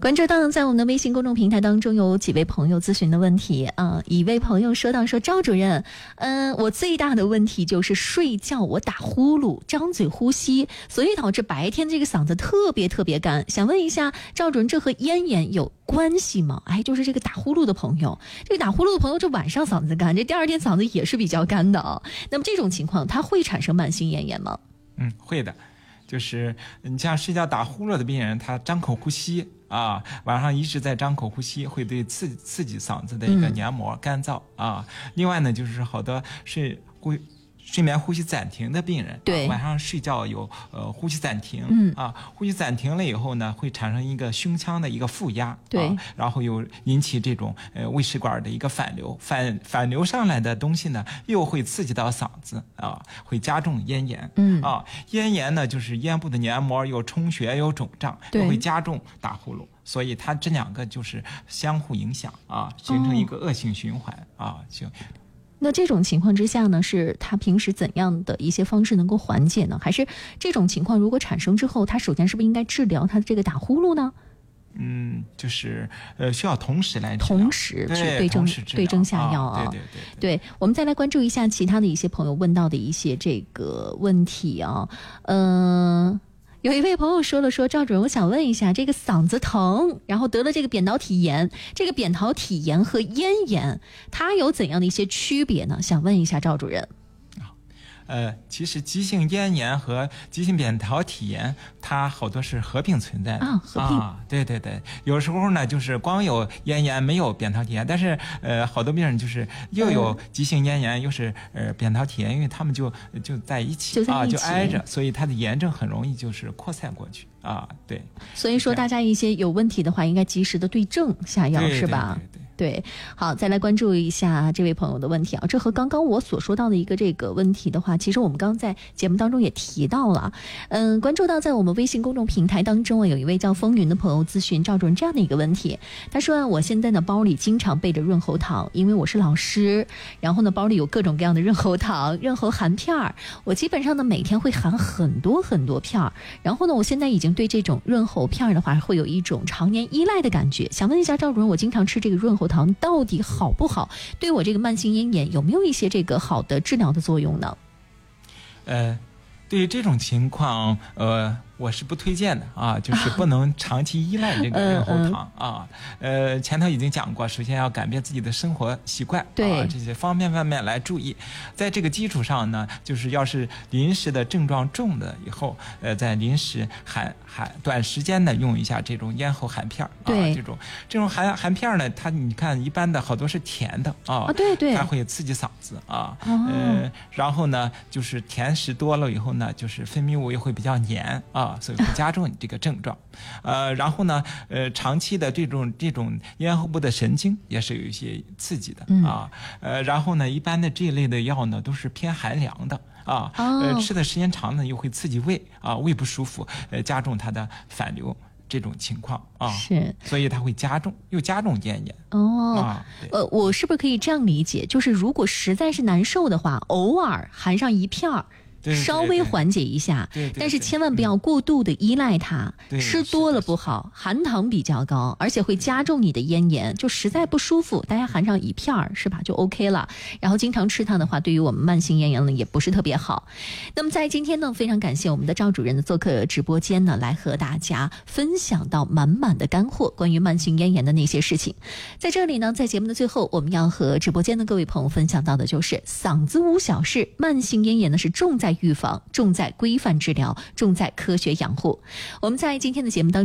关注到在我们的微信公众平台当中有几位朋友咨询的问题啊，一位朋友说到说赵主任，我最大的问题就是睡觉我打呼噜，张嘴呼吸，所以导致白天这个嗓子特别干。想问一下赵主任，这和咽炎有关系吗？就是这个打呼噜的朋友，这晚上嗓子干，这第二天嗓子也是比较干的啊。那么这种情况它会产生慢性咽炎吗？ 会的。就是你像睡觉打呼噜的病人，他张口呼吸啊，晚上一直在张口呼吸，会对刺激嗓子的一个黏膜干燥啊。另外呢，就是好多睡眠呼吸暂停的病人， 对， 晚上睡觉有呼吸暂停，呼吸暂停了以后呢，会产生一个胸腔的一个负压， 对， 然后又引起这种胃食管的一个反流，反流上来的东西呢，又会刺激到嗓子啊，会加重咽炎，咽炎呢就是咽部的黏膜有充血有肿胀，又会加重打呼噜。所以它这两个就是相互影响啊，形成一个恶性循环啊， 那这种情况之下呢，是他平时怎样的一些方式能够缓解呢？还是这种情况如果产生之后，他首先是不是应该治疗他的这个打呼噜呢？ 就是需要同时来治疗， 同时去对症下药啊。对，我们再来关注一下其他的一些朋友问到的一些这个问题啊。有一位朋友说赵主任，我想问一下，这个嗓子疼，然后得了这个扁桃体炎，这个扁桃体炎和咽炎，它有怎样的一些区别呢？想问一下赵主任。 其实急性咽炎和急性扁桃体炎，它好多是合并存在的合并对，有时候呢就是光有咽炎没有扁桃体炎，但是好多病人就是又有急性咽炎又是扁桃体炎，因为他们就在一起就挨着，所以它的炎症很容易就是扩散过去啊。对， 所以说大家一些有问题的话，应该及时的对症下药，是吧？对，好，再来关注一下这位朋友的问题啊，这和刚刚我所说到的一个这个问题的话，其实我们刚刚在节目当中也提到了，关注到在我们微信公众平台当中有一位叫风云的朋友咨询赵主任这样的一个问题，他说我现在呢包里经常备着润喉糖，因为我是老师，然后呢包里有各种各样的润喉糖、润喉含片儿，我基本上呢每天会含很多片儿，然后呢我现在已经对这种润喉片儿的话会有一种常年依赖的感觉，想问一下赵主任，我经常吃这个润喉糖到底好不好？对我这个慢性咽炎有没有一些这个好的治疗的作用呢？ 对于这种情况，我是不推荐的啊，就是不能长期依赖这个润喉糖啊。前头已经讲过，首先要改变自己的生活习惯， 对这些方面来注意。在这个基础上呢，就是要是临时的症状重了以后，在临时短时间的用一下这种咽喉含片啊， 对， 这种含片呢，它你看一般的好多是甜的啊， 对， 它会刺激嗓子啊，然后呢，就是甜食多了以后呢，就是分泌物也会比较黏啊。所以会加重你这个症状，然后呢，长期的这种咽喉部的神经也是有一些刺激的啊，然后呢，一般的这一类的药呢都是偏寒凉的啊，吃的时间长呢又会刺激胃啊，胃不舒服，加重它的反流这种情况啊， 是， 所以它会加重咽炎我是不是可以这样理解，就是如果实在是难受的话，偶尔含上一片儿。稍微缓解一下，但是千万不要过度的依赖它，吃多了不好，含糖比较高，而且会加重你的咽炎，就实在不舒服，大家含上一片儿是吧，就 OK 了。然后经常吃它的话，对于我们慢性咽炎呢也不是特别好。那么在今天呢，非常感谢我们的赵主任的做客直播间呢，来和大家分享到满满的干货，关于慢性咽炎的那些事情。在这里呢，在节目的最后，我们要和直播间的各位朋友分享到的就是嗓子无小事，慢性咽炎呢是重在预防，重在规范治疗，重在科学养护。我们在今天的节目当中